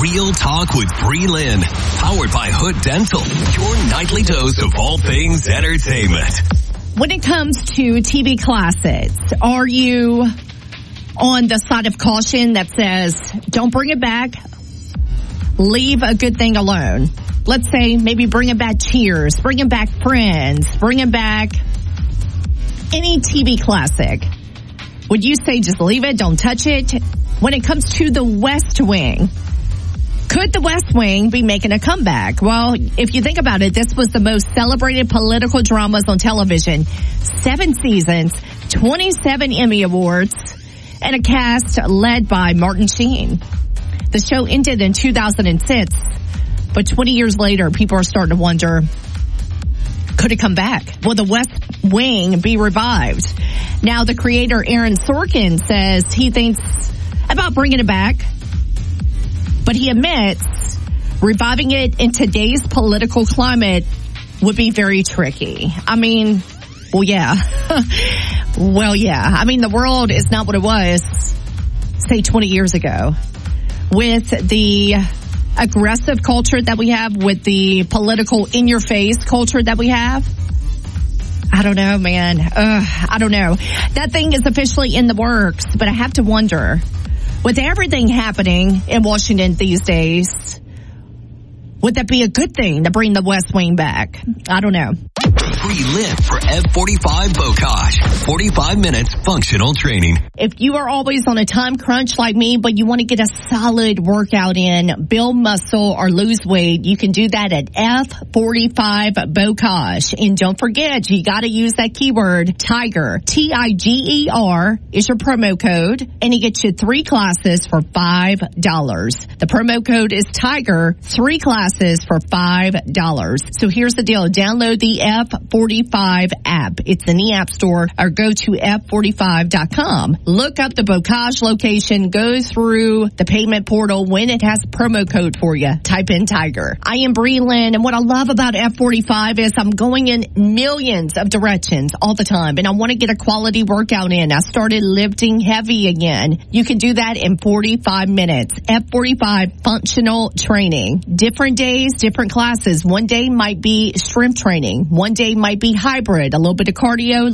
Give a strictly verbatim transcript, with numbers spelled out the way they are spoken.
Real Talk with Bree Lynn. Powered by Hood Dental. Your nightly dose of all things entertainment. When it comes to T V classics, are you on the side of caution that says, don't bring it back, leave a good thing alone? Let's say maybe bringing back Cheers, bringing back Friends, bringing back any T V classic. Would you say just leave it, don't touch it? When it comes to the West Wing, could the West Wing be making a comeback? Well, if you think about it, this was the most celebrated political dramas on television. Seven seasons, twenty-seven Emmy Awards, and a cast led by Martin Sheen. The show ended in two thousand six, but twenty years later, people are starting to wonder, could it come back? Will the West Wing be revived? Now, the creator, Aaron Sorkin, says he thinks about bringing it back, but he admits reviving it in today's political climate would be very tricky. I mean, well, yeah. well, yeah. I mean, the world is not what it was, say, twenty years ago. With the aggressive culture that we have, with the political in-your-face culture that we have, I don't know, man. Ugh, I don't know. That thing is officially in the works, but I have to wonder, with everything happening in Washington these days, would that be a good thing to bring the West Wing back? I don't know. Bree Lynn for F forty-five Bocage. forty-five minutes functional training. If you are always on a time crunch like me, but you want to get a solid workout in, build muscle or lose weight, you can do that at F forty-five Bocage. And don't forget, you got to use that keyword Tiger. T I G E R is your promo code, and it gets you three classes for five dollars. The promo code is Tiger, three classes for five dollars. So here's the deal. Download the F forty-five app. It's in the App Store, or go to F forty-five dot com. Look up the Bocage location, go through the payment portal. When it has a promo code for you, type in Tiger. I am Bree Lynn, and what I love about F forty-five is I'm going in millions of directions all the time, and I want to get a quality workout in. I started lifting heavy again. You can do that in forty-five minutes. F forty-five functional training. Different days, different classes. One day might be strength training. One day might be hybrid, a little bit of cardio,